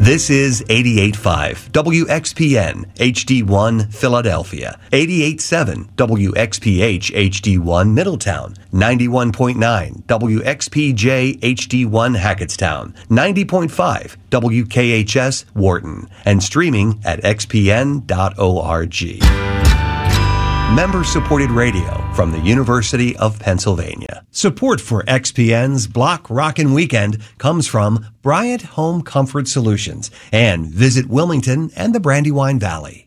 This is 88.5 WXPN HD1 Philadelphia, 88.7 WXPH HD1 Middletown, 91.9 WXPJ HD1 Hackettstown, 90.5 WKHS Wharton, and streaming at xpn.org. Member-supported radio from the University of Pennsylvania. Support for XPN's Block Rockin' Weekend comes from Bryant Home Comfort Solutions and Visit Wilmington and the Brandywine Valley.